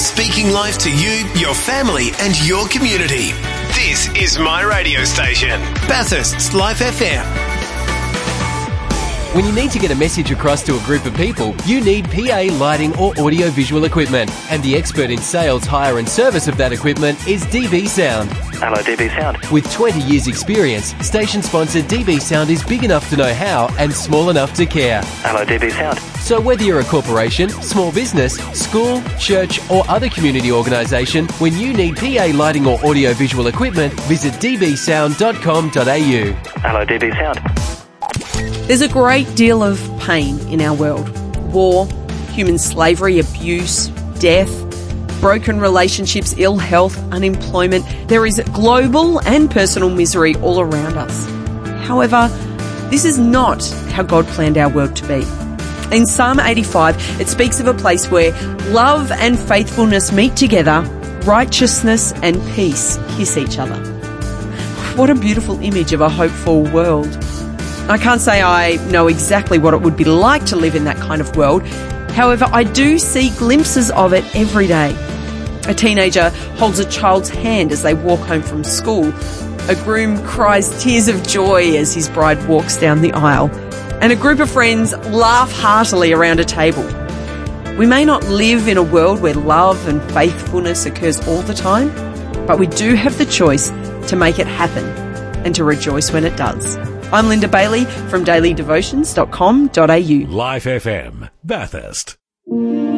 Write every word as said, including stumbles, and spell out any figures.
Speaking life to you, your family and your community. This is my radio station, Bathurst's Life F M. When you need to get a message across to a group of people, you need P A, lighting or audio-visual equipment. And the expert in sales, hire and service of that equipment is D B Sound. Hello, D B Sound. With twenty years experience, station sponsor D B Sound is big enough to know how and small enough to care. Hello, D B Sound. So whether you're a corporation, small business, school, church or other community organisation, when you need P A, lighting or audio-visual equipment, visit d b sound dot com dot a u. Hello, D B Sound. There's a great deal of pain in our world. War, human slavery, abuse, death, broken relationships, ill health, unemployment. There is global and personal misery all around us. However, this is not how God planned our world to be. In Psalm eighty-five, it speaks of a place where love and faithfulness meet together, righteousness and peace kiss each other. What a beautiful image of a hopeful world. I can't say I know exactly what it would be like to live in that kind of world. However, I do see glimpses of it every day. A teenager holds a child's hand as they walk home from school. A groom cries tears of joy as his bride walks down the aisle. And a group of friends laugh heartily around a table. We may not live in a world where love and faithfulness occurs all the time, but we do have the choice to make it happen and to rejoice when it does. I'm Linda Bailey from daily devotions dot com dot a u. Life F M, Bathurst.